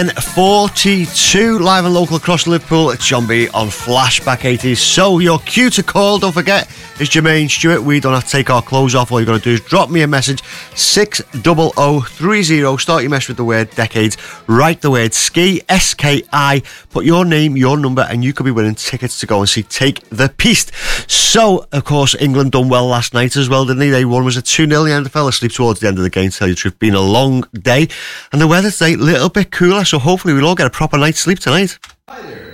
42 live and local across Liverpool. It's John B on Flashback 80s. So your cue to call, don't forget, is Jermaine Stewart. We don't have to take our clothes off. All you've got to do is drop me a message, 60030. Start your message with the word decades. Write the word ski, S-K-I. Put your name, your number, and you could be winning tickets to go and see Take the Piste. So, of course, England done well last night as well, didn't they? They won. Was it 2-0 in the end? I fell asleep towards the end of the game, to tell you the truth. Been a long day. And the weather today, a little bit cooler. So hopefully we'll all get a proper night's sleep tonight. Hi there.